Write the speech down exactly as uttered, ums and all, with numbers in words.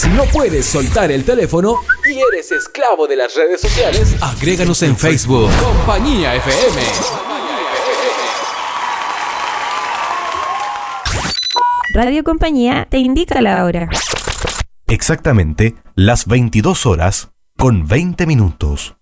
Si no puedes soltar el teléfono y eres esclavo de las redes sociales, agréganos en Facebook. Compañía F M. Radio Compañía te indica la hora. Exactamente las veintidós horas con veinte minutos.